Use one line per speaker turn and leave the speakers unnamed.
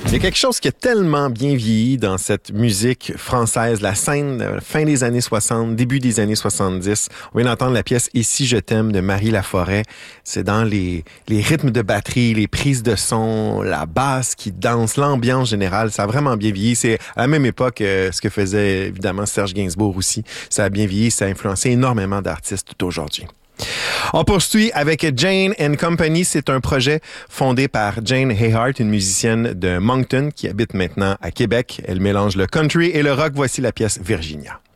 Il y a quelque chose qui a tellement bien vieilli dans cette musique française, la scène fin des années 60, début des années 70. On vient d'entendre la pièce « Et si je t'aime » de Marie Laforêt. C'est dans les rythmes de batterie, les prises de son, la basse qui danse, l'ambiance générale. Ça a vraiment bien vieilli. C'est à la même époque ce que faisait évidemment Serge Gainsbourg aussi. Ça a bien vieilli, ça a influencé énormément d'artistes d'aujourd'hui. On poursuit avec Jane & Company. C'est un projet fondé par Jane Hayhart, une musicienne de Moncton qui habite maintenant à Québec. Elle mélange le country et le rock. Voici la pièce Virginia.